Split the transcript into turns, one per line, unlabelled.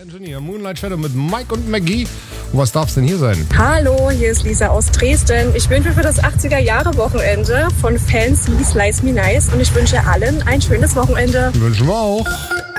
Engineer, Moonlight Shadow mit Mike und Maggie. Was darf's denn hier sein?
Hallo, hier ist Lisa aus Dresden. Ich wünsche für das 80er-Jahre-Wochenende von Fancy Slice Me Nice und ich wünsche allen ein schönes Wochenende.
Wünschen wir auch.